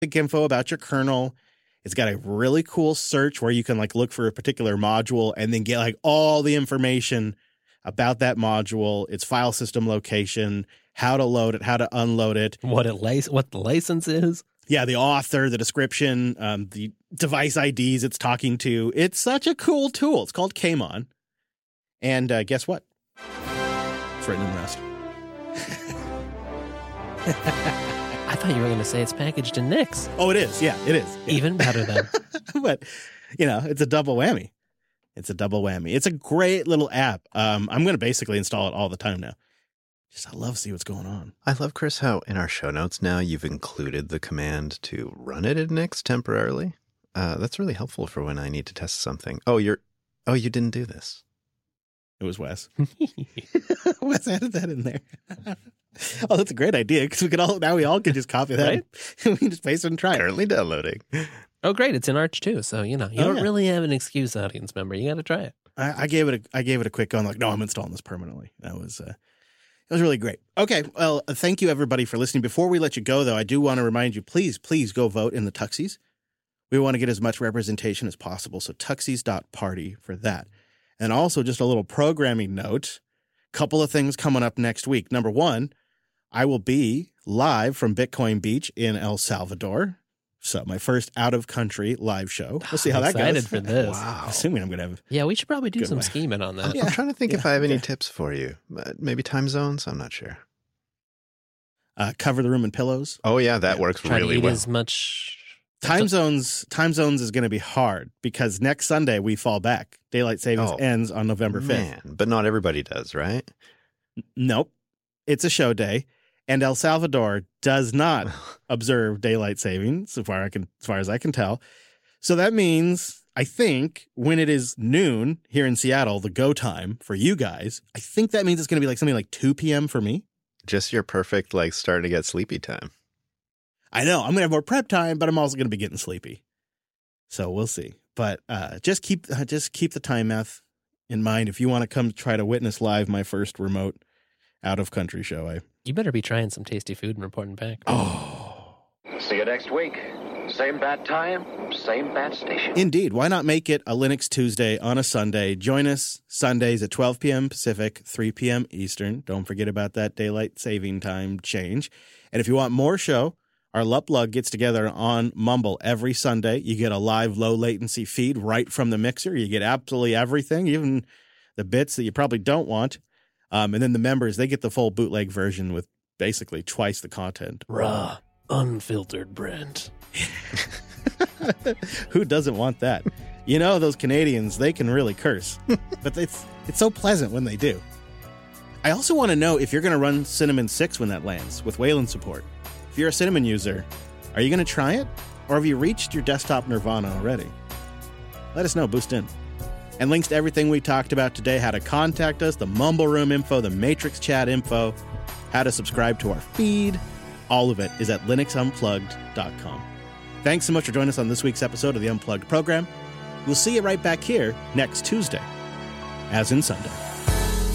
info about your kernel. It's got a really cool search where you can like look for a particular module and then get like all the information about that module, its file system location, how to load it, how to unload it, what the license is. Yeah, the author, the description, the device IDs it's talking to. It's such a cool tool. It's called Kmon. And guess what? It's written in Rust. I thought you were going to say it's packaged in Nix. Oh, it is. Yeah, it is. Yeah. Even better then. But, it's a double whammy. It's a double whammy. It's a great little app. I'm going to basically install it all the time now. I love to see what's going on. I love, Chris, how in our show notes now you've included the command to run it in Nix temporarily. That's really helpful for when I need to test something. Oh, you didn't do this. It was Wes. Wes added that in there. Oh, that's a great idea because we all can just copy that. Right? We can just paste it and try it. Currently downloading. Oh, great! It's in Arch too, so you don't really have an excuse, audience member. You got to try it. I gave it a quick go. I'm like, no, I'm installing this permanently. That was really great. Okay, well, thank you everybody for listening. Before we let you go, though, I do want to remind you, please go vote in the Tuxies. We want to get as much representation as possible, so tuxies.party for that. And also, just a little programming note, couple of things coming up next week. Number one, I will be live from Bitcoin Beach in El Salvador. So my first out-of-country live show. We'll see how that goes. Excited for this. Wow. Assuming I'm going to have... Yeah, we should probably do some scheming on that. I'm trying to think if I have any tips for you. Maybe time zones? I'm not sure. Cover the room in pillows. Oh, yeah, that works Try really to eat well. As much... Time zones is going to be hard because next Sunday we fall back. Daylight savings ends on November 5th. Man, but not everybody does, right? Nope. It's a show day. And El Salvador does not observe daylight savings, as far as I can tell. So that means, I think, when it is noon here in Seattle, the go time for you guys, I think that means it's going to be like something like 2 p.m. for me. Just your perfect, starting to get sleepy time. I know. I'm going to have more prep time, but I'm also going to be getting sleepy. So we'll see. But just keep the time math in mind if you want to come try to witness live my first remote out-of-country show. You better be trying some tasty food and reporting back. Oh. See you next week. Same bad time, same bad station. Indeed. Why not make it a Linux Tuesday on a Sunday? Join us Sundays at 12 p.m. Pacific, 3 p.m. Eastern. Don't forget about that daylight saving time change. And if you want more show, our Luplug gets together on Mumble every Sunday. You get a live low latency feed right from the mixer. You get absolutely everything, even the bits that you probably don't want. And then the members, they get the full bootleg version with basically twice the content. Raw, unfiltered Brent. Who doesn't want that? Those Canadians, they can really curse. But it's so pleasant when they do. I also want to know if you're going to run Cinnamon 6 when that lands with Wayland support. If you're a Cinnamon user, are you going to try it? Or have you reached your desktop nirvana already? Let us know. Boost in. And links to everything we talked about today, how to contact us, the Mumble Room info, the Matrix chat info, how to subscribe to our feed, all of it is at linuxunplugged.com. Thanks so much for joining us on this week's episode of the Unplugged program. We'll see you right back here next Tuesday, as in Sunday.